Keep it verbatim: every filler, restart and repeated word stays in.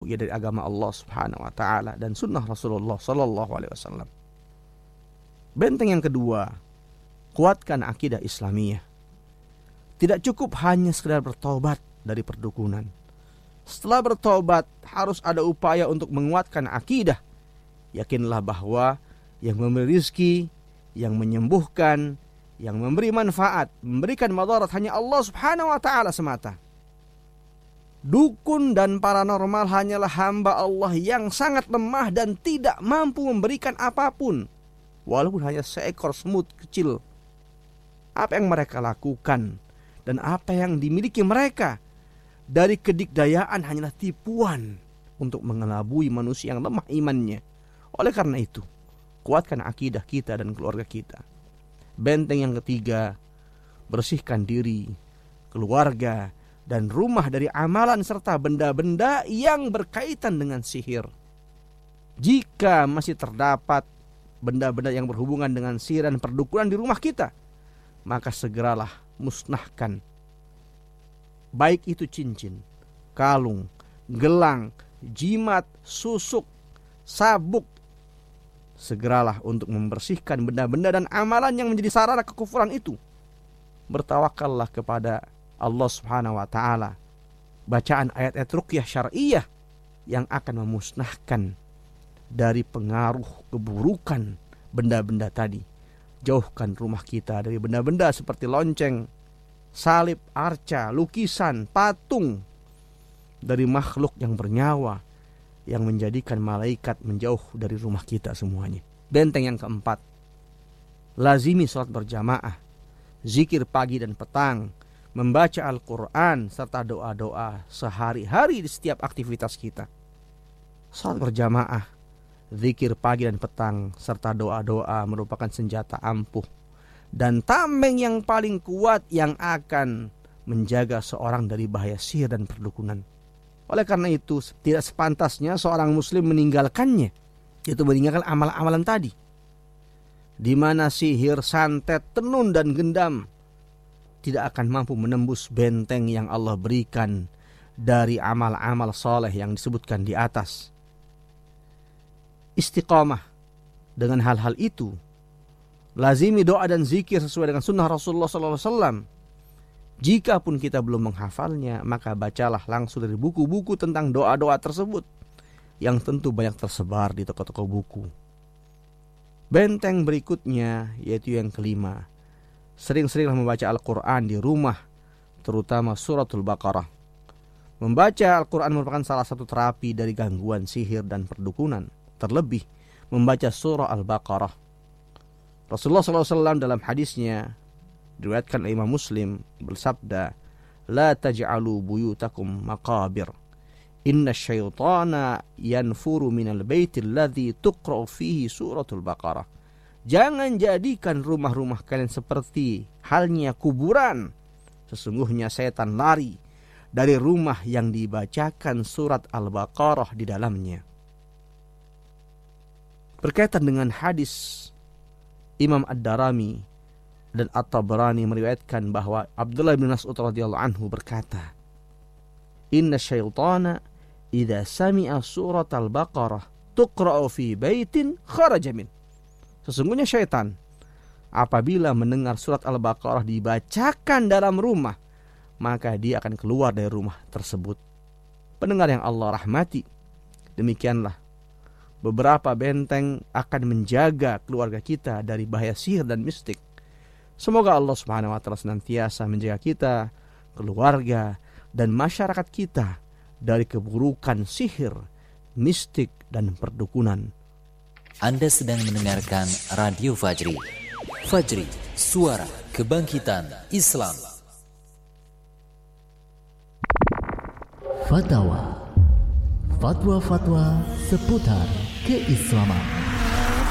ya dari agama Allah Subhanahu wa taala dan sunnah Rasulullah sallallahu alaihi wasallam. Benteng yang kedua, kuatkan akidah Islamiyah. Tidak cukup hanya sekedar bertobat dari perdukunan. Setelah bertobat harus ada upaya untuk menguatkan akidah. Yakinlah bahwa yang memberi rizki, yang menyembuhkan, yang memberi manfaat, memberikan madarat hanya Allah Subhanahu wa taala semata. Dukun dan paranormal hanyalah hamba Allah yang sangat lemah dan tidak mampu memberikan apapun, walaupun hanya seekor semut kecil. Apa yang mereka lakukan dan apa yang dimiliki mereka dari kedikdayaan hanyalah tipuan untuk mengelabui manusia yang lemah imannya. Oleh karena itu, kuatkan akidah kita dan keluarga kita. Benteng yang ketiga, bersihkan diri, keluarga, dan rumah dari amalan serta benda-benda yang berkaitan dengan sihir. Jika masih terdapat benda-benda yang berhubungan dengan sihir dan perdukunan di rumah kita, maka segeralah musnahkan. Baik itu cincin, kalung, gelang, jimat, susuk, sabuk. Segeralah untuk membersihkan benda-benda dan amalan yang menjadi sarana kekufuran itu. Bertawakallah kepada Allah Subhanahu wa taala. Bacaan ayat-ayat ruqyah syar'iyyah yang akan memusnahkan dari pengaruh keburukan benda-benda tadi. Jauhkan rumah kita dari benda-benda seperti lonceng, salib, arca, lukisan, patung, dari makhluk yang bernyawa yang menjadikan malaikat menjauh dari rumah kita semuanya. Benteng yang keempat, lazimi salat berjamaah, zikir pagi dan petang, membaca Al-Quran serta doa-doa sehari-hari di setiap aktivitas kita. Salat berjamaah, zikir pagi dan petang serta doa-doa merupakan senjata ampuh dan tameng yang paling kuat yang akan menjaga seorang dari bahaya sihir dan perdukunan. Oleh karena itu, tidak sepantasnya seorang muslim meninggalkannya, yaitu meninggalkan amalan-amalan tadi, di mana sihir, santet, tenun dan gendam tidak akan mampu menembus benteng yang Allah berikan dari amal-amal soleh yang disebutkan di atas. Istiqamah dengan hal-hal itu, lazimi doa dan zikir sesuai dengan sunnah Rasulullah sallallahu alaihi wasallam. Jika pun kita belum menghafalnya, maka bacalah langsung dari buku-buku tentang doa-doa tersebut yang tentu banyak tersebar di toko-toko buku. Benteng berikutnya yaitu yang kelima, sering-seringlah membaca Al-Quran di rumah, terutama suratul Baqarah. Membaca Al-Quran merupakan salah satu terapi dari gangguan sihir dan perdukunan, terlebih membaca surah Al-Baqarah. Rasulullah sallallahu alaihi wasallam dalam hadisnya diriwayatkan oleh Imam Muslim bersabda, "La taj'alu buyutakum maqabir. Inna syaitana yanfuru minal baitil ladzi tuqra'u fihi suratul Baqarah." Jangan jadikan rumah-rumah kalian seperti halnya kuburan. Sesungguhnya setan lari dari rumah yang dibacakan surat Al-Baqarah di dalamnya. Berkaitan dengan hadis, Imam Ad-Darami dan At-Tabrani meriwayatkan bahwa Abdullah bin Mas'ud radhiyallahu anhu berkata, "Inna syaitana idza sami'a surat Al-Baqarah tuqra'u fi baitin kharaja min." Sesungguhnya syaitan apabila mendengar surat Al-Baqarah dibacakan dalam rumah, maka dia akan keluar dari rumah tersebut. Pendengar yang Allah rahmati, demikianlah beberapa benteng akan menjaga keluarga kita dari bahaya sihir dan mistik. Semoga Allah Subhanahu wa taala senantiasa menjaga kita, keluarga, dan masyarakat kita dari keburukan sihir, mistik, dan perdukunan. Anda sedang mendengarkan Radio Fajri. Fajri, suara kebangkitan Islam. Fatwa, fatwa-fatwa seputar keislaman.